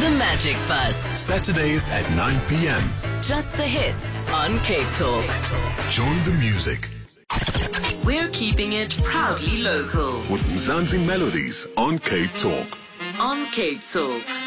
The Magic Bus. Saturdays at 9 p.m. Just the hits on Cape Talk. Join the music We're keeping it proudly local with Mzansi Melodies on Cape Talk. on Cape Talk.